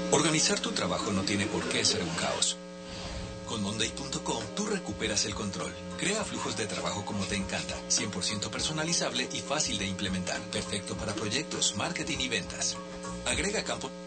Organizar tu trabajo no tiene por qué ser un caos. Con Monday.com tú recuperas el control. Crea flujos de trabajo como te encanta, 100% personalizable y fácil de implementar. Perfecto para proyectos, marketing y ventas. Agrega campos